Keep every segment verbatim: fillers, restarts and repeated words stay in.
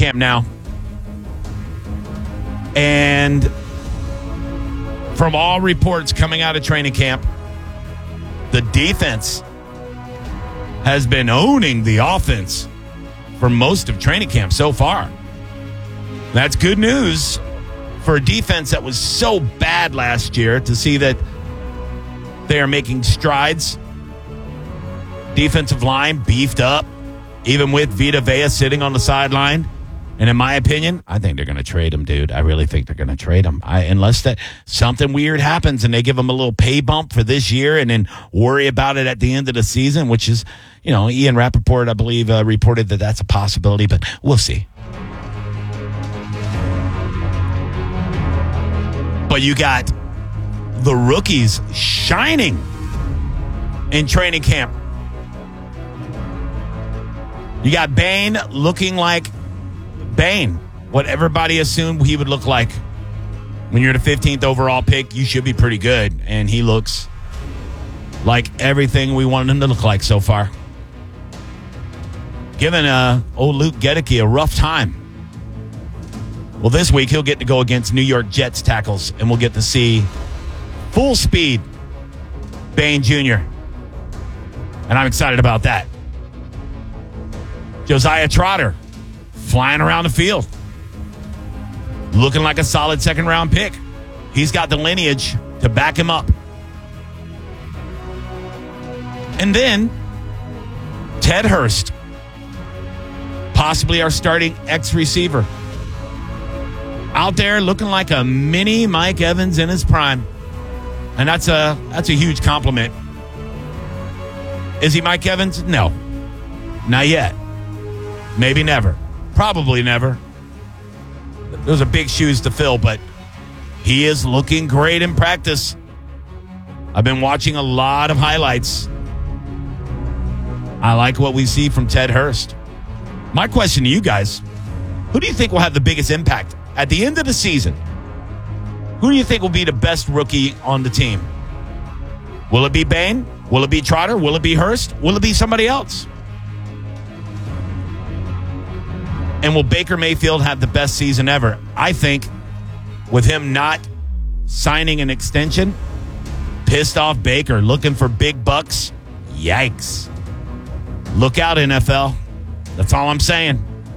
camp now. And from all reports coming out of training camp, the defense has been owning the offense for most of training camp so far. That's good news for a defense that was so bad last year, to see that they are making strides. Defensive line beefed up, even with Vita Vea sitting on the sideline. And in my opinion, I think they're going to trade him, dude. I really think they're going to trade him. I, unless that something weird happens and they give him a little pay bump for this year and then worry about it at the end of the season, which is, you know, Ian Rappaport, I believe, uh, reported that that's a possibility, but we'll see. But you got the rookies shining in training camp. You got Bain looking like Bain, what everybody assumed he would look like. When you're the fifteenth overall pick, you should be pretty good. And he looks like everything we wanted him to look like so far. Giving uh, old Luke Gedeke a rough time. Well, this week he'll get to go against New York Jets tackles, and we'll get to see full speed Bain Junior And I'm excited about that. Josiah Trotter flying around the field, looking like a solid second-round pick. He's got the lineage to back him up. And then Ted Hurst, possibly our starting ex-receiver, out there looking like a mini Mike Evans in his prime. And that's a that's a huge compliment. Is he Mike Evans? No. Not yet. Maybe never. Probably never. Those are big shoes to fill, but he is looking great in practice. I've been watching a lot of highlights. I like what we see from Ted Hurst. My question to you guys, who do you think will have the biggest impact at the end of the season? Who do you think will be the best rookie on the team? Will it be Bain? Will it be Trotter? Will it be Hurst? Will it be somebody else? And will Baker Mayfield have the best season ever? I think with him not signing an extension, pissed off Baker, looking for big bucks. Yikes. Look out, N F L. That's all I'm saying.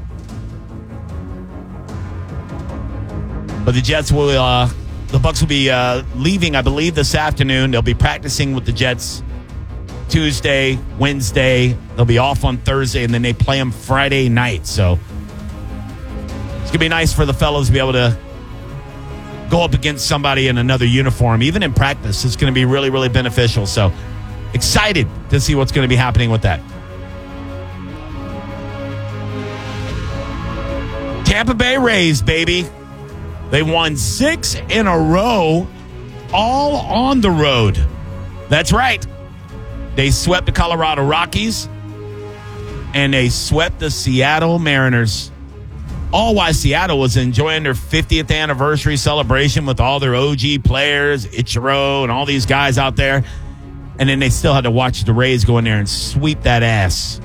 But the Jets will, uh, the Bucs will be uh, leaving, I believe, this afternoon. They'll be practicing with the Jets Tuesday, Wednesday. They'll be off on Thursday, and then they play them Friday night. So it's going to be nice for the fellows to be able to go up against somebody in another uniform. Even in practice, it's going to be really, really beneficial. So excited to see what's going to be happening with that. Tampa Bay Rays, baby. They won six in a row, all on the road. That's right. They swept the Colorado Rockies, and they swept the Seattle Mariners. All while Seattle was enjoying their fiftieth anniversary celebration with all their O G players, Ichiro, and all these guys out there. And then they still had to watch the Rays go in there and sweep that ass.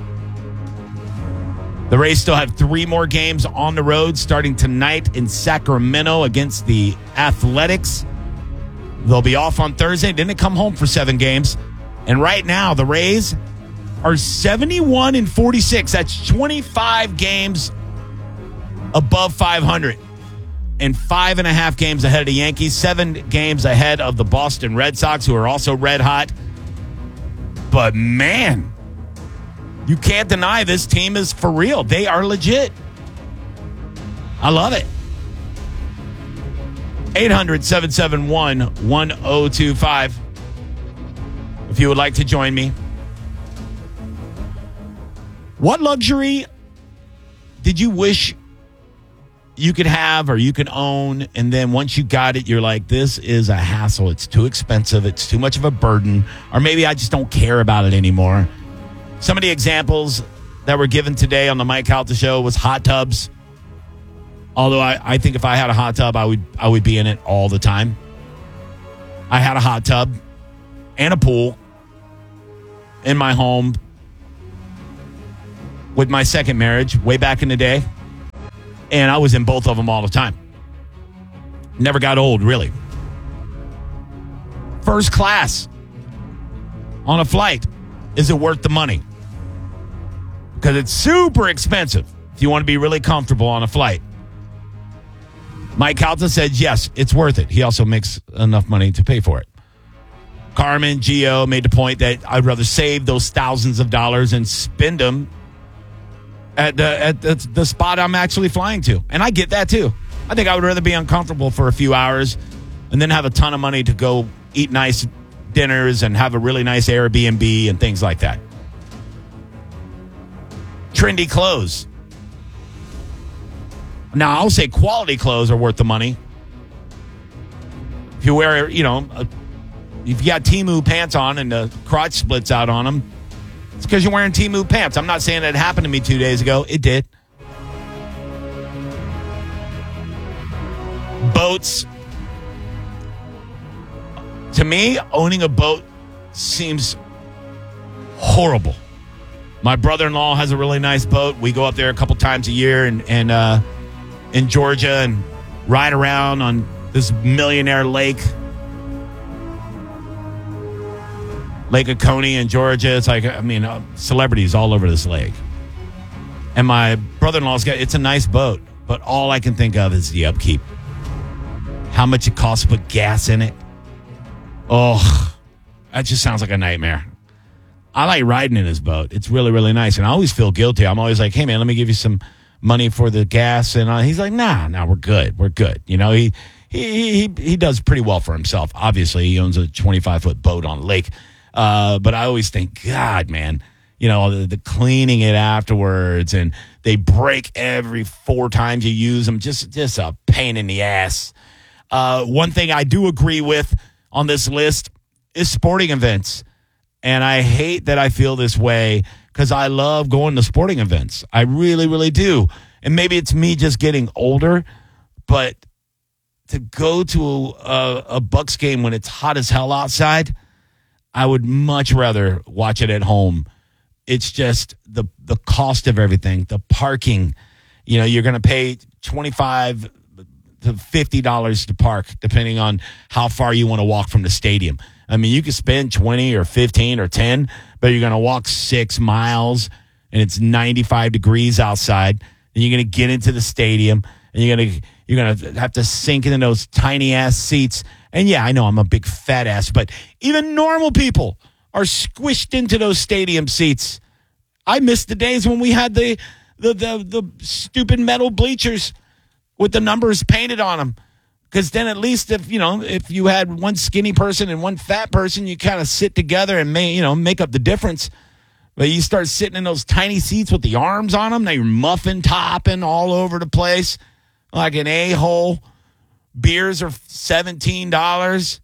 The Rays still have three more games on the road starting tonight in Sacramento against the Athletics. They'll be off on Thursday. Then they come home for seven games. And right now, the Rays are seventy-one and forty-six. That's twenty-five games above five hundred. And five and a half games ahead of the Yankees. Seven games ahead of the Boston Red Sox, who are also red hot. But man, you can't deny this team is for real. They are legit. I love it. eight hundred, seven seven one, one oh two five. If you would like to join me. What luxury did you wish you could have or you could own, and then once you got it, you're like, this is a hassle. It's too expensive. It's too much of a burden. Or maybe I just don't care about it anymore. Some of the examples that were given today on the Mike Calta show was hot tubs. Although I, I think if I had a hot tub, I would I would be in it all the time. I had a hot tub and a pool in my home with my second marriage way back in the day. And I was in both of them all the time. Never got old, really. First class on a flight. Is it worth the money? Because it's super expensive if you want to be really comfortable on a flight. Mike Calta said, yes, it's worth it. He also makes enough money to pay for it. Carmen, Gio made the point that I'd rather save those thousands of dollars and spend them at the, at the, the spot I'm actually flying to. And I get that, too. I think I would rather be uncomfortable for a few hours and then have a ton of money to go eat nice dinners and have a really nice Airbnb and things like that. Trendy clothes. Now, I'll say quality clothes are worth the money. If you wear, you know, a, if you got Temu pants on and the crotch splits out on them, it's because you're wearing Temu pants. I'm not saying that it happened to me two days ago. It did. Boats. To me, owning a boat seems horrible. My brother-in-law has a really nice boat. We go up there a couple times a year and, and uh, in Georgia and ride around on this millionaire lake. Lake Oconee in Georgia. It's like, I mean, uh, celebrities all over this lake. And my brother-in-law's got, it's a nice boat, but all I can think of is the upkeep. How much it costs to put gas in it. Oh, that just sounds like a nightmare. I like riding in his boat. It's really, really nice. And I always feel guilty. I'm always like, hey, man, let me give you some money for the gas. And uh, he's like, nah, nah, we're good. We're good. You know, he, he, he, he does pretty well for himself. Obviously, he owns a twenty-five foot boat on a lake. Uh, but I always think, God, man, you know, the, the cleaning it afterwards and they break every four times you use them. Just, just a pain in the ass. Uh, one thing I do agree with on this list is sporting events. And I hate that I feel this way because I love going to sporting events. I really, really do. And maybe it's me just getting older, but to go to a, a Bucks game when it's hot as hell outside, I would much rather watch it at home. It's just the the cost of everything, the parking. You know, you're going to pay twenty-five to fifty dollars to park, depending on how far you want to walk from the stadium. I mean, you could spend twenty or fifteen or ten, but you're going to walk six miles and it's ninety-five degrees outside. And you're going to get into the stadium and you're going to you're going to have to sink into those tiny ass seats. And yeah, I know I'm a big fat ass, but even normal people are squished into those stadium seats. I miss the days when we had the the the, the stupid metal bleachers with the numbers painted on them. Because then at least if, you know, if you had one skinny person and one fat person, you kind of sit together and, may, you know, make up the difference. But you start sitting in those tiny seats with the arms on them. Now you're muffin topping all over the place like an a-hole. Beers are seventeen dollars,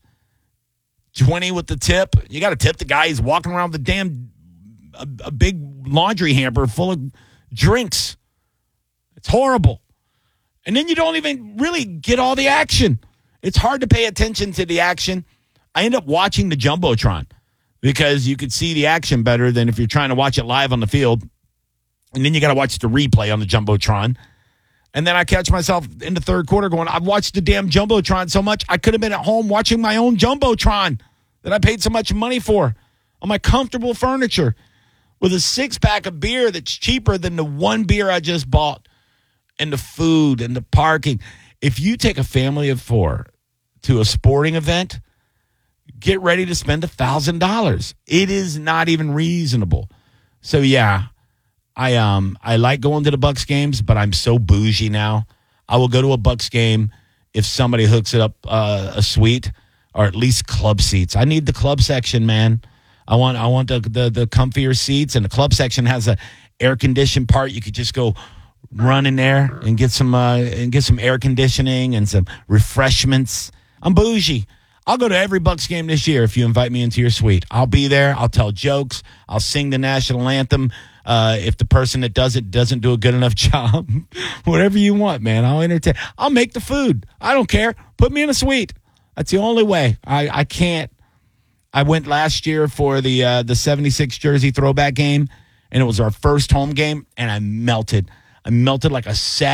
twenty dollars with the tip. You got to tip the guy. He's walking around with a damn, a, a big laundry hamper full of drinks. It's horrible. And then you don't even really get all the action. It's hard to pay attention to the action. I end up watching the Jumbotron because you could see the action better than if you're trying to watch it live on the field. And then you got to watch the replay on the Jumbotron. And then I catch myself in the third quarter going, I've watched the damn Jumbotron so much, I could have been at home watching my own Jumbotron that I paid so much money for on my comfortable furniture with a six-pack of beer that's cheaper than the one beer I just bought. And the food and the parking. If you take a family of four to a sporting event, get ready to spend one thousand dollars. It is not even reasonable. So, yeah, I um I like going to the Bucks games, but I'm so bougie now. I will go to a Bucks game if somebody hooks it up uh, a suite or at least club seats. I need the club section, man. I want I want the the, the comfier seats, and the club section has a air-conditioned part. You could just go run in there and get some uh, and get some air conditioning and some refreshments. I'm bougie. I'll go to every Bucks game this year if you invite me into your suite. I'll be there. I'll tell jokes. I'll sing the national anthem. Uh, if the person that does it doesn't do a good enough job, whatever you want, man, I'll entertain. I'll make the food. I don't care. Put me in a suite. That's the only way. I, I can't. I went last year for the uh, the seventy-six jersey throwback game, and it was our first home game, and I melted. I melted like a sad, fat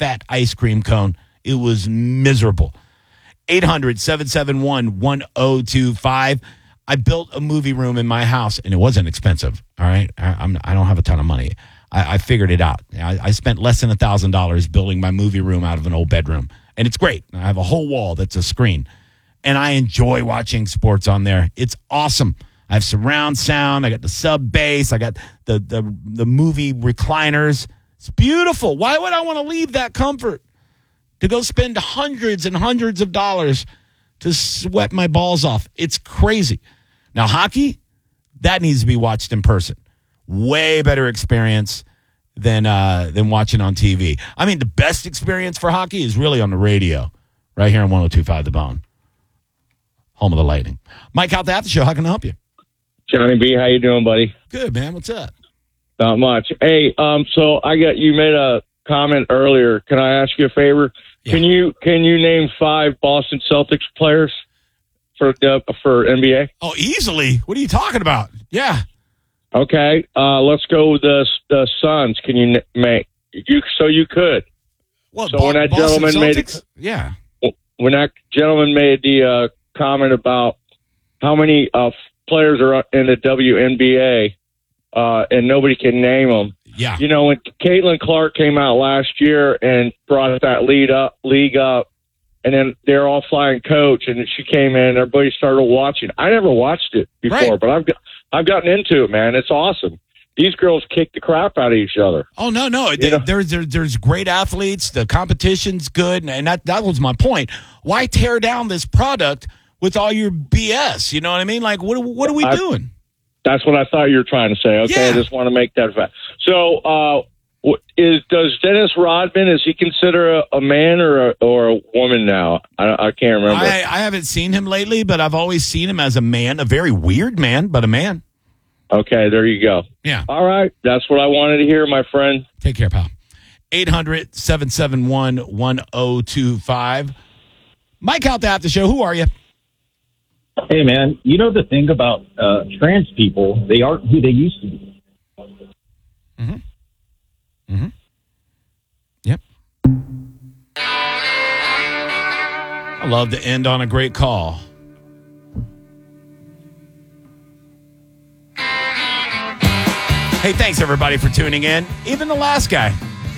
fat ice cream cone. It was miserable. eight hundred, seven seven one, one oh two five. I built a movie room in my house, and it wasn't expensive, all right? I, I'm, I don't have a ton of money. I, I figured it out. I, I spent less than one thousand dollars building my movie room out of an old bedroom, and it's great. I have a whole wall that's a screen, and I enjoy watching sports on there. It's awesome. I have surround sound. I got the sub bass. I got the, the, the movie recliners. It's beautiful. Why would I want to leave that comfort to go spend hundreds and hundreds of dollars to sweat my balls off? It's crazy. Now, hockey, that needs to be watched in person. Way better experience than uh, than watching on T V. I mean, the best experience for hockey is really on the radio, right here on one oh two point five The Bone, home of the Lightning. Mike out the After Show. How can I help you? Johnny B, how you doing, buddy? Good, man. What's up? Not much. Hey, um, so I got you made a comment earlier. Can I ask you a favor? Yeah. Can you can you name five Boston Celtics players for uh, for N B A? Oh, easily. What are you talking about? Yeah. Okay. Uh, let's go with the the Suns. Can you make you? So you could. What, so Bo- when that Boston gentleman made Celtics? it, yeah. when that gentleman made the uh, comment about how many uh, players are in the W N B A uh, and nobody can name them. Yeah. You know, when Caitlin Clark came out last year and brought that lead up, league up, and then they're all flying coach, and she came in, everybody started watching. I never watched it before, Right. but I've got, I've gotten into it, man. It's awesome. These girls kick the crap out of each other. Oh, no, no. They, there's there, there's great athletes. The competition's good, and that, that was my point. Why tear down this product with all your B S? You know what I mean? Like, what, what are we I, doing? That's what I thought you were trying to say. Okay, Yeah. I just want to make that fact. So, uh, is does Dennis Rodman, is he considered a, a man or a, or a woman now? I, I can't remember. I, I haven't seen him lately, but I've always seen him as a man, a very weird man, but a man. Okay, there you go. Yeah. All right, that's what I wanted to hear, my friend. Take care, pal. eight hundred, seven seven one, one oh two five. Mike out the After Show. Who are you? Hey, man, you know the thing about uh, trans people, they aren't who they used to be. Mm-hmm. Mm-hmm. Yep. I love to end on a great call. Hey, thanks, everybody, for tuning in. Even the last guy.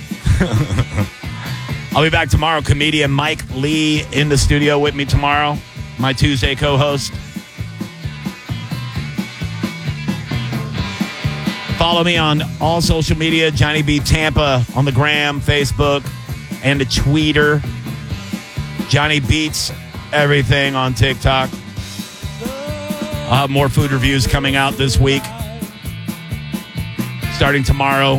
I'll be back tomorrow. Comedian Mike Lee in the studio with me tomorrow. My Tuesday co-host. Follow me on all social media, Johnny B Tampa on the gram, Facebook, and the Tweeter. Johnny Beats everything on TikTok. I'll have more food reviews coming out this week, starting tomorrow.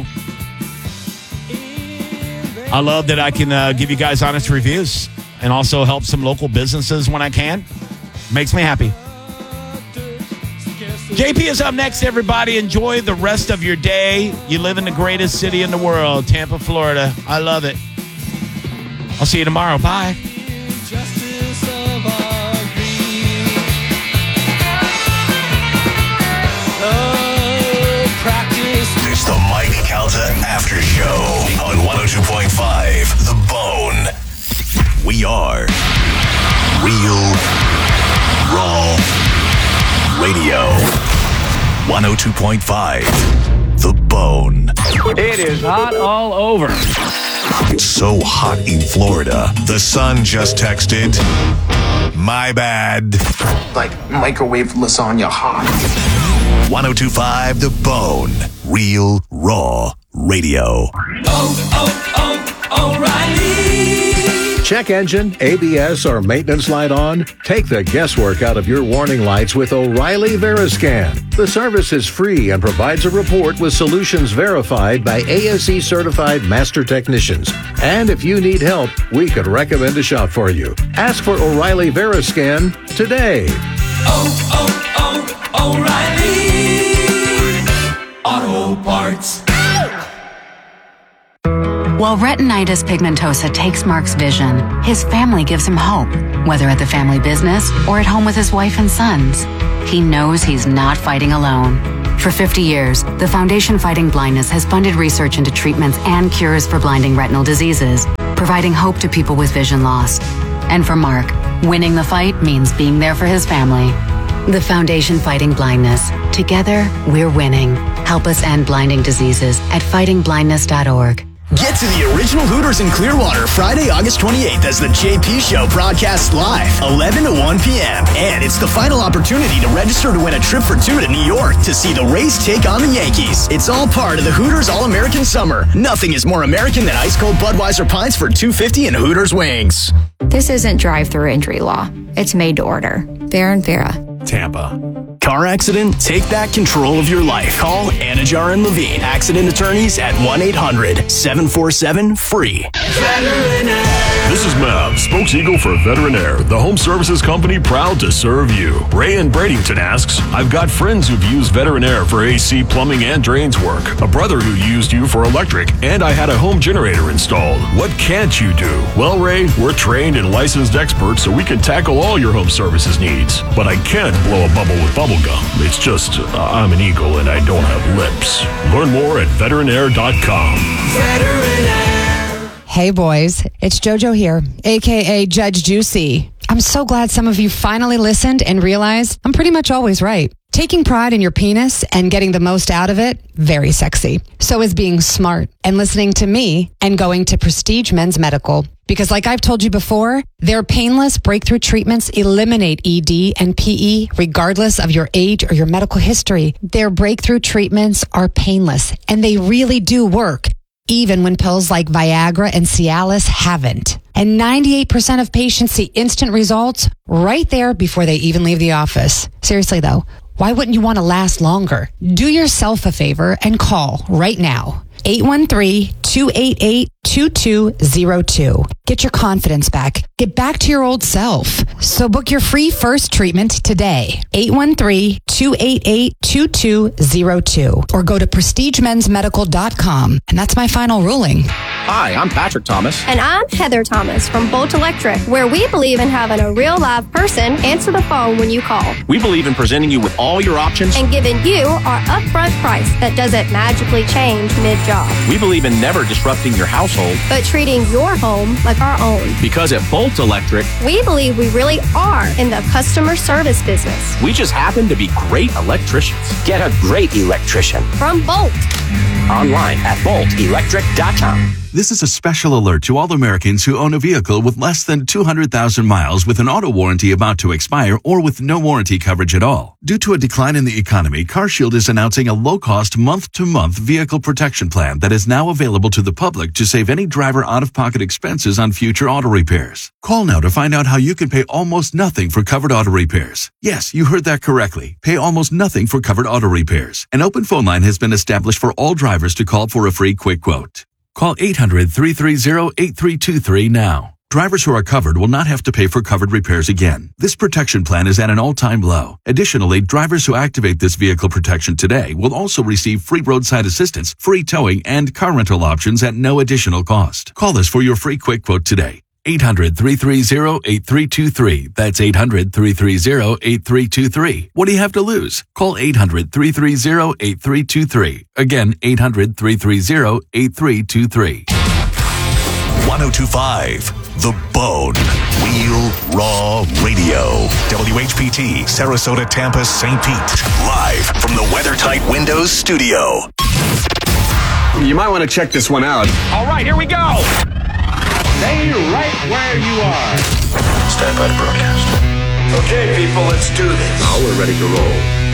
I love that I can uh, give you guys honest reviews and also help some local businesses when I can. Makes me happy. J P is up next, everybody. Enjoy the rest of your day. You live in the greatest city in the world, Tampa, Florida. I love it. I'll see you tomorrow. Bye. It's the Mike Calta After Show on one oh two point five The Bone. We are Real Raw Radio. one oh two point five The Bone. It is hot all over. It's so hot in Florida. The Sun just texted, my bad. Like microwave lasagna hot. one oh two point five The Bone. Real Raw Radio. Oh, oh, oh, O'Reilly. Check engine, A B S, or maintenance light on? Take the guesswork out of your warning lights with O'Reilly Veriscan. The service is free and provides a report with solutions verified by A S E certified master technicians. And if you need help, we could recommend a shop for you. Ask for O'Reilly Veriscan today. Oh, oh, oh, O'Reilly. Auto Parts. While retinitis pigmentosa takes Mark's vision, his family gives him hope, whether at the family business or at home with his wife and sons. He knows he's not fighting alone. For fifty years, the Foundation Fighting Blindness has funded research into treatments and cures for blinding retinal diseases. providing hope to people with vision loss. And for Mark, winning the fight means being there for his family. The Foundation Fighting Blindness. Together, we're winning. Help us end blinding diseases at fighting blindness dot org. Get to the original Hooters in Clearwater Friday, August twenty-eighth as the J P Show broadcasts live, eleven to one p.m. And it's the final opportunity to register to win a trip for two to New York to see the Rays take on the Yankees. It's all part of the Hooters All-American Summer. Nothing is more American than ice-cold Budweiser pints for two dollars and fifty cents and Hooters wings. This isn't drive-through injury law. It's made to order. Vera and Vera. Tampa. Car accident? Take back control of your life. Call Anajar and Levine. Accident attorneys at one eight hundred seven four seven free. This is Mav, spokes-eagle for Veterinaire, the home services company proud to serve you. Ray in Bradenton asks, I've got friends who've used Veterinaire for A C, plumbing, and drains work. A brother who used you for electric, and I had a home generator installed. What can't you do? Well, Ray, we're trained and licensed experts, so we can tackle all your home services needs. But I can't blow a bubble with bubble gum. It's just, uh, I'm an eagle and I don't have lips. Learn more at veterinaire dot com. Veterinaire. Hey boys, it's JoJo here, aka Judge Juicy. I'm so glad some of you finally listened and realized I'm pretty much always right. Taking pride in your penis and getting the most out of it, very sexy. So is being smart and listening to me and going to Prestige Men's Medical. Because like I've told you before, their painless breakthrough treatments eliminate E D and P E regardless of your age or your medical history. Their breakthrough treatments are painless and they really do work, even when pills like Viagra and Cialis haven't. And ninety-eight percent of patients see instant results right there before they even leave the office. Seriously though, why wouldn't you want to last longer? Do yourself a favor and call right now. eight one three, two eight eight, two two zero two. Get your confidence back. Get back to your old self. So book your free first treatment today. eight one three, two eight eight, two two zero two. Or go to prestige men's medical dot com. And that's my final ruling. Hi, I'm Patrick Thomas. And I'm Heather Thomas from Bolt Electric, where we believe in having a real live person answer the phone when you call. We believe in presenting you with all your options and giving you our upfront price that doesn't magically change mid-job. We believe in never disrupting your household, but treating your home like our own. Because at Bolt Electric, we believe we really are in the customer service business. We just happen to be great electricians. Get a great electrician from Bolt. Online at bolt electric dot com. This is a special alert to all Americans who own a vehicle with less than two hundred thousand miles with an auto warranty about to expire or with no warranty coverage at all. Due to a decline in the economy, CarShield is announcing a low-cost month-to-month vehicle protection plan that is now available to the public to save any driver out-of-pocket expenses on future auto repairs. Call now to find out how you can pay almost nothing for covered auto repairs. Yes, you heard that correctly. Pay almost nothing for covered auto repairs. An open phone line has been established for all drivers to call for a free quick quote. Call eight hundred, three three zero, eight three two three now. Drivers who are covered will not have to pay for covered repairs again. This protection plan is at an all-time low. Additionally, drivers who activate this vehicle protection today will also receive free roadside assistance, free towing, and car rental options at no additional cost. Call us for your free quick quote today. eight hundred, three three zero, eight three two three. That's eight hundred, three three zero, eight three two three. What do you have to lose? Call eight hundred, three three zero, eight three two three. Again, eight hundred, three three zero, eight three two three. ten twenty-five, The Bone. Real Raw Radio. W H P T, Sarasota, Tampa, Saint Pete. Live from the WeatherTight Windows studio. You might want to check this one out. All right, here we go. Stay right where you are. Stand by to broadcast. Okay, people, let's do this. Now we're ready to roll.